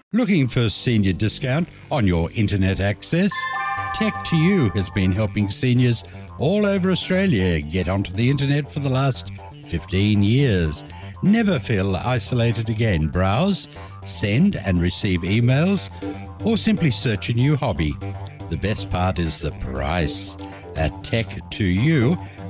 Looking for senior discount on your internet access? Tech2U has been helping seniors all over Australia get onto the internet for the last 15 years. Never feel isolated again. Browse, send and receive emails, or simply search a new hobby. The best part is the price. At Tech2U,